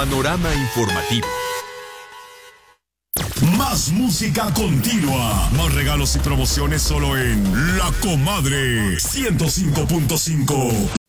Panorama informativo. Más música continua, más regalos y promociones solo en La Comadre 105.5.